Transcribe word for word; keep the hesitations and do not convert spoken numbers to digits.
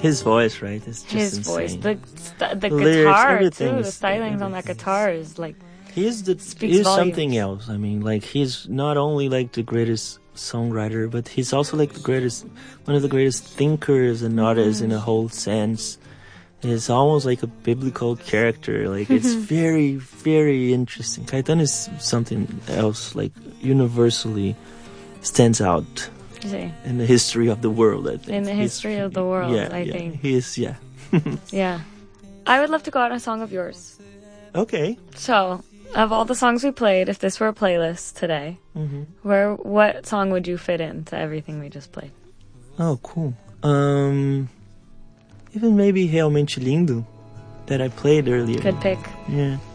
his voice, right? It's just His insane. voice, the st- the Lyrics, guitar everything too, the is- stylings on that everything's- guitar is like He's the speaks he's volumes. something else. I mean, like he's not only like the greatest songwriter, but he's also like the greatest, one of the greatest thinkers and artists Mm. in a whole sense. It's almost like a biblical character. Like it's very, very interesting. Caetano is something else, like universally stands out you say, in the history of the world. I think in the He's- history of the world. yeah, I yeah, think, he is. Yeah. yeah. I would love to go out on a song of yours. Okay. So, of all the songs we played, if this were a playlist today, Mm-hmm. where what song would you fit into everything we just played? Oh, cool. Um, even maybe Realmente Lindo that I played earlier. Good pick. Yeah.